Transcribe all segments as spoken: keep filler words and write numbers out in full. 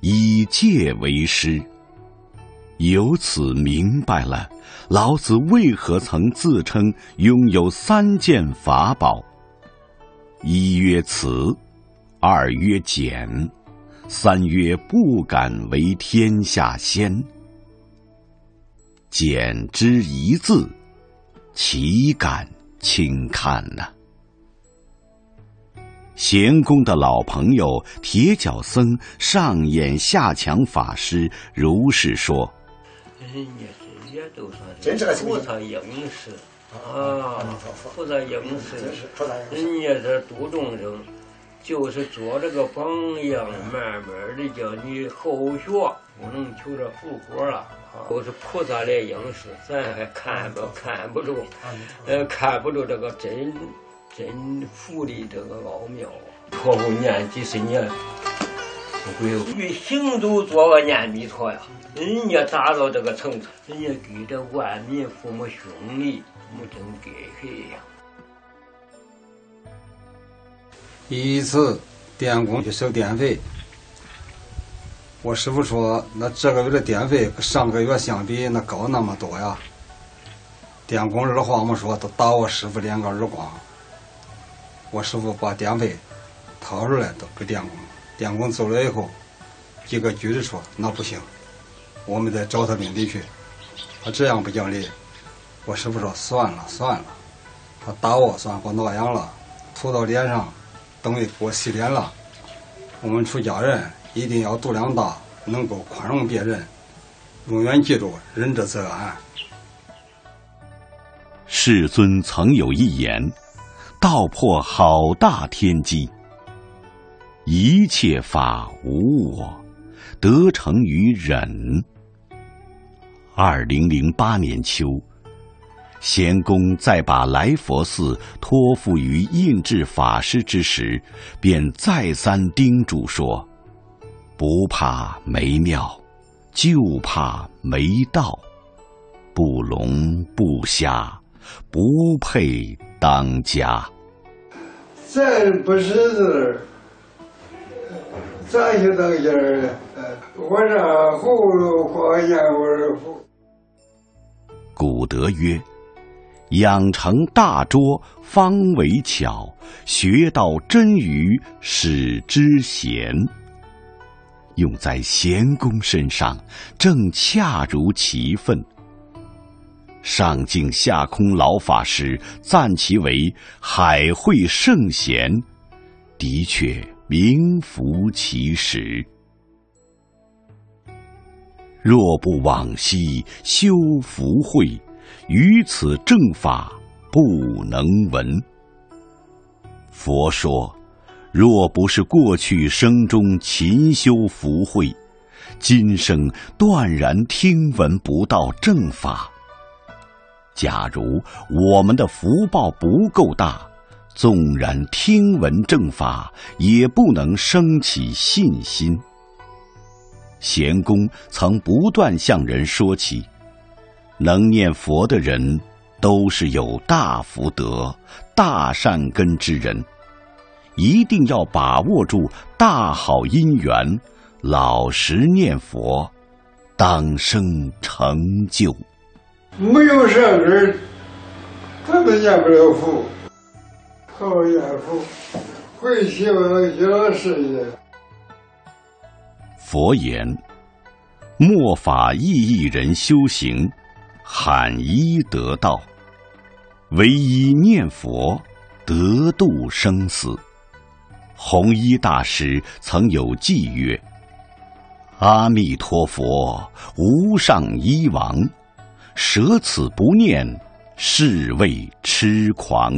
以戒为师。由此明白了老子为何曾自称拥有三件法宝：一曰慈，二曰俭，三曰不敢为天下先。俭之一字，岂敢轻看呢？咸公的老朋友铁脚僧上演下强法师如是说： 人家这些都算是菩萨应时啊，菩萨应时，人家这度众生，就是做这个榜样，慢慢的叫你后学，不能求着复活了。都是菩萨来应时，咱还看不看不着，呃，看不着这个真真福的这个奥妙啊！托付念几十年，不会越行走做个念弥陀呀。人家达到这个层次，人家给这万民父母兄弟，没真给谁呀？ 一次电工去收电费，我师傅说，那这个月的电费跟上个月相比，那高那么多呀。电工二话没说，都打我师傅两个耳光。我师傅把电费掏出来都给电工，电工走了以后，几个局子说那不行，我们得找他领地去，他这样不讲理。我师傅说算了算了，他打我算给我那样了，涂到脸上，等于给我洗脸了。我们出家人一定要度量大，能够宽容别人，永远记住仁者则安。 世尊曾有一言，道破好大天机：一切法无我，得成于忍。二零零八年秋，咸公在把来佛寺托付于印智法师之时，便再三叮嘱说：不怕没庙，就怕没道。不聋不瞎，不配当家。 咱不识字，咋去当家呢？我这葫芦画燕窝符。 古德曰：养成大拙，方为巧；学到真愚，使之贤。用在咸公身上，正恰如其分。上敬下空老法师赞其为海会圣贤，的确名副其实。若不往昔修福慧，于此正法不能闻。佛说，若不是过去生中勤修福慧，今生断然听闻不到正法。假如我们的福报不够大，纵然听闻正法，也不能升起信心。咸公曾不断向人说起，能念佛的人都是有大福德、大善根之人，一定要把握住大好因缘，老实念佛，当生成就。 没有善根，他都念不了佛。好念佛，会希望小事业。 佛言：末法意义人修行，罕一得道。唯一念佛，得度生死。弘一大师曾有偈曰：阿弥陀佛，无上医王，舍此不念，是谓痴狂。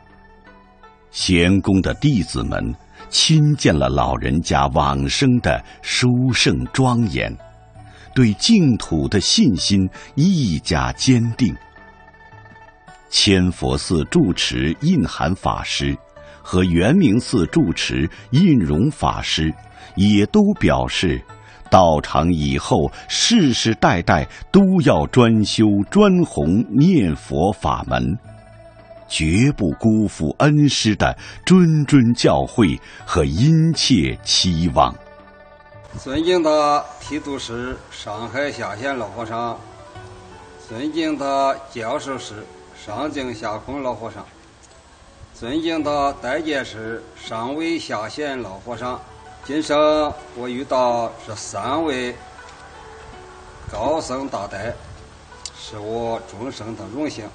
咸公的弟子们亲见了老人家往生的殊胜庄严，对净土的信心愈加坚定。千佛寺住持印涵法师和圆明寺住持印容法师也都表示，道场以后世世代代都要专修专弘念佛法门，绝不辜负恩师的谆谆教诲和殷切期望。 尊敬的提督师上海下县老和尚，尊敬的教授师上京下空老和尚，尊敬的代监师上尉下县老和尚，今生我遇到这三位高僧大德，是我终生的荣幸。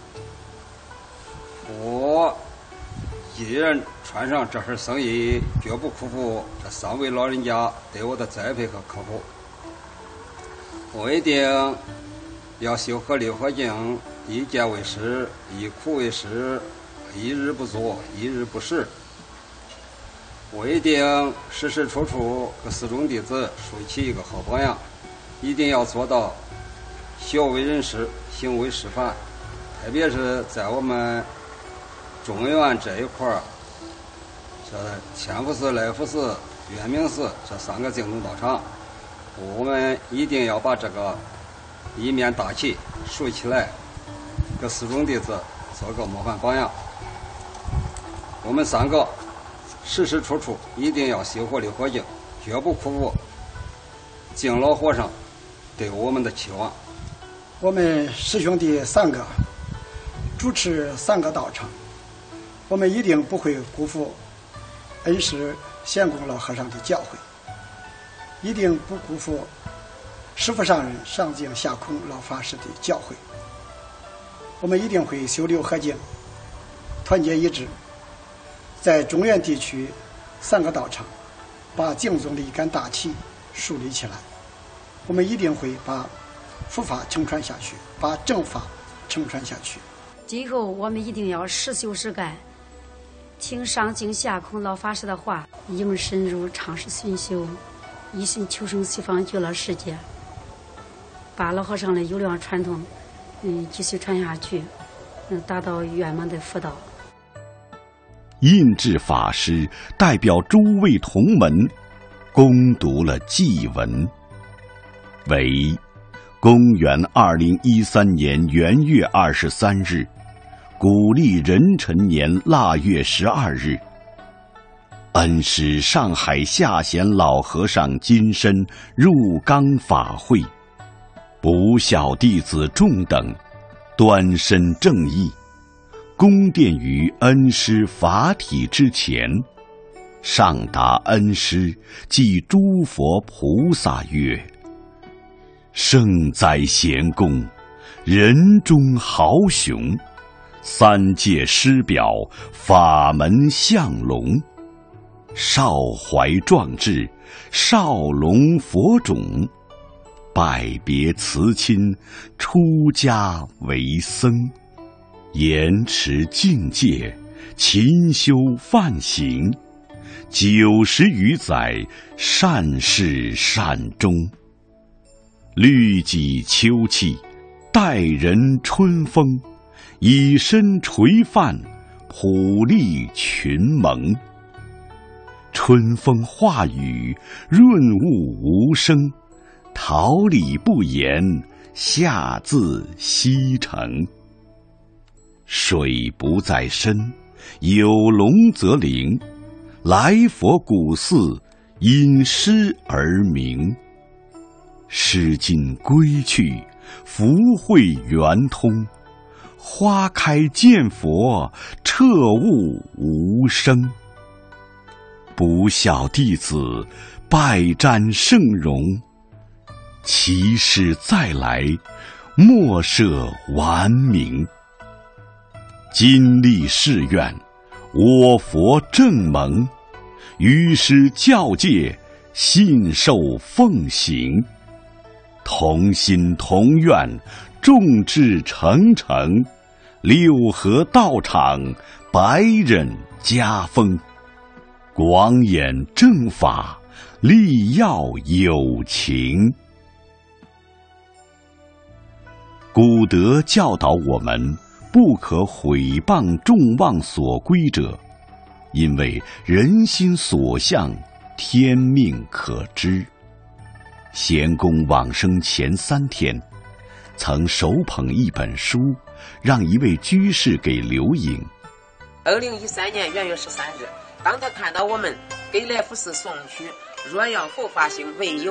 我一人穿上这份僧衣，绝不辜负这三位老人家对我的栽培和呵护。我一定要修和六合敬，一戒为师，一苦为师，一日不作，一日不食。我一定时时处处给四众弟子树起一个好榜样，一定要做到学为人师，行为示范。特别是在我们中原这一块儿，这千福寺、来福寺、圆明寺这三个净土道场，我们一定要把这个一面大旗竖起来，给四众弟子做个模范榜样。我们三个时时处处一定要修和六合敬，绝不辜负敬老和尚对我们的期望。 我们师兄弟三个主持三个道场，我们一定不会辜负恩师贤公老和尚的教诲，一定不辜负师父上人上敬下空老法师的教诲。我们一定会修六合敬，团结一致，在中原地区三个道场把净宗的一杆大旗树立起来。我们一定会把佛法承传下去，把正法承传下去。 今后我们一定要实修实干，听上敬下空老法师的话，应深入尝试熏修，一心求生西方极乐世界，把老和尚的优良传统嗯继续传下去，嗯达到圆满的佛道。 印智法师代表诸位同门恭读了祭文，为公元二零一三年元月二十三日，古历壬辰年腊月十二日，恩师上海下贤老和尚金身入冈法会，不孝弟子众等端身正义，恭奠于恩师法体之前，上达恩师即诸佛菩萨曰：圣哉贤公，人中豪雄，三界师表，法门相龙，少怀壮志，少龙佛种，拜别辞亲，出家为僧，严持境界，勤修梵行，九十余载，善事善终。律己秋气，待人春风，以身垂范，普利群蒙。春风化雨，润物无声，桃李不言，下自西城。水不在深，有龙则灵，来佛古寺，因诗而名。诗经归去，福慧圆通，花开见佛，彻悟无生。不孝弟子，拜瞻圣容，其师再来，莫设顽名。今立誓愿，我佛正盟，于师教戒，信受奉行。同心同愿，众志成城，六合道场，百人家风。广演正法，力耀有情。古德教导我们，不可毁谤众望所归者，因为人心所向，天命可知。贤公往生前三天，曾手捧一本书，让一位居士给留影。 二零一三年元月十三日，当他看到我们给来福寺送去若要佛法行为你